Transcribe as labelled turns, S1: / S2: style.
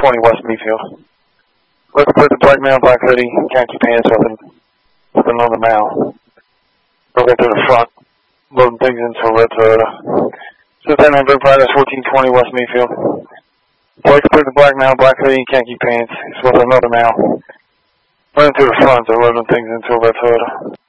S1: 1420 West Meadfield. Let's put the black male, black hoodie, khaki pants with another male. Looking to the front, loading things into a red Toyota. So then I verify that's 1420 West Meadfield. Let's put the black male, black hoodie, khaki pants with another male. Running to the front, they're loading things into a red Toyota.